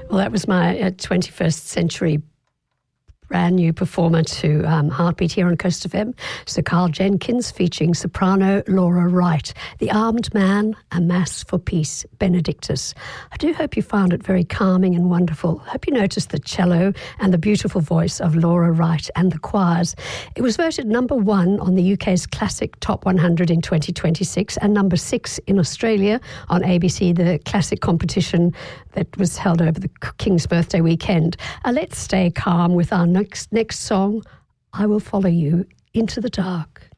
Well, that was my 21st century brand new performer to Heartbeat here on Coast FM. Sir Carl Jenkins featuring soprano Laura Wright. The Armed Man, A Mass for Peace, Benedictus. I do hope you found it very calming and wonderful. I hope you noticed the cello and the beautiful voice of Laura Wright and the choirs. It was voted number 1 on the UK's Classic Top 100 in 2026 and number 6 in Australia on ABC, the classic competition that was held over the King's birthday weekend. Let's stay calm with our next song, I Will Follow You Into the Dark.